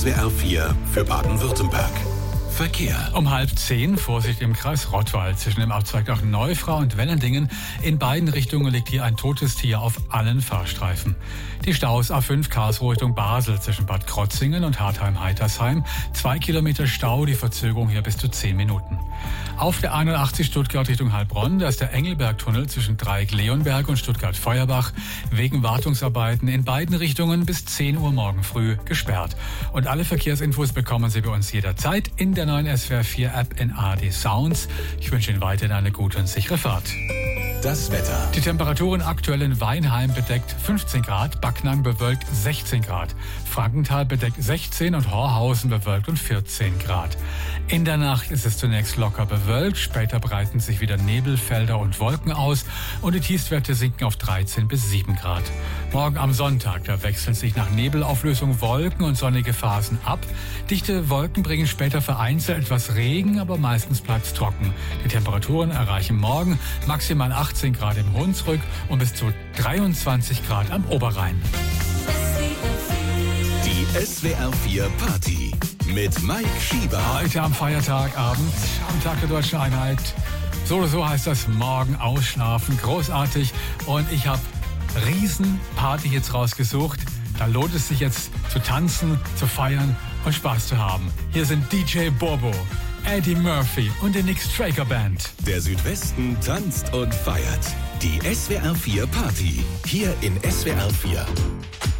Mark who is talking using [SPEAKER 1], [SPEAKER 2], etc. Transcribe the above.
[SPEAKER 1] SWR 4 für Baden-Württemberg. Verkehr.
[SPEAKER 2] Um 9:30 Vorsicht im Kreis Rottweil zwischen dem Abzweig nach Neufrau und Wellendingen. In beiden Richtungen liegt hier ein totes Tier auf allen Fahrstreifen. Die Staus A5 Karlsruhe Richtung Basel zwischen Bad Krotzingen und Hartheim-Heitersheim. 2 Kilometer Stau, die Verzögerung hier bis zu 10 Minuten. Auf der 81 Stuttgart Richtung Heilbronn, da ist der Engelbergtunnel zwischen Dreieck-Leonberg und Stuttgart-Feuerbach wegen Wartungsarbeiten in beiden Richtungen bis 10 Uhr morgen früh gesperrt. Und alle Verkehrsinfos bekommen Sie bei uns jederzeit in der neuen SWR 4 App in ARD Sounds. Ich wünsche Ihnen weiterhin eine gute und sichere Fahrt.
[SPEAKER 1] Das Wetter.
[SPEAKER 2] Die Temperaturen aktuell in Weinheim bedeckt 15 Grad, Backnang bewölkt 16 Grad, Frankenthal bedeckt 16 und Horhausen bewölkt und 14 Grad. In der Nacht ist es zunächst locker bewölkt, später breiten sich wieder Nebelfelder und Wolken aus und die Tiefstwerte sinken auf 13 bis 7 Grad. Morgen am Sonntag, da wechseln sich nach Nebelauflösung Wolken und sonnige Phasen ab. Dichte Wolken bringen später vereinzelt etwas Regen, aber meistens bleibt es trocken. Die Temperaturen erreichen morgen maximal 18 Grad im Hunsrück und bis zu 23 Grad am Oberrhein.
[SPEAKER 1] Die SWR 4 Party mit Mike Schieber.
[SPEAKER 2] Heute am Feiertagabend, am Tag der Deutschen Einheit. So oder so heißt das morgen ausschlafen. Großartig. Und ich habe Riesenparty jetzt rausgesucht. Da lohnt es sich jetzt zu tanzen, zu feiern und Spaß zu haben. Hier sind DJ Bobo, Eddie Murphy und die Nick Straker Band.
[SPEAKER 1] Der Südwesten tanzt und feiert. Die SWR 4 Party. Hier in SWR 4.